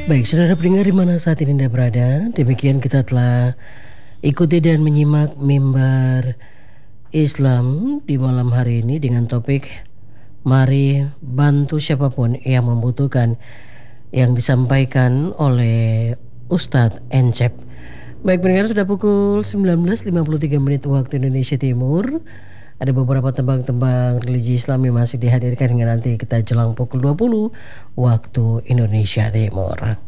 Baik, saudara pendengar di mana saat ini Anda berada, demikian kita telah ikuti dan menyimak mimbar Islam di malam hari ini dengan topik Mari Bantu Siapapun yang Membutuhkan yang disampaikan oleh Ustadz Encep. Baik pendengar, sudah pukul 19.53 menit waktu Indonesia Timur. Ada beberapa tembang-tembang religi Islam yang masih dihadirkan hingga nanti kita jelang pukul 20 waktu Indonesia Timur.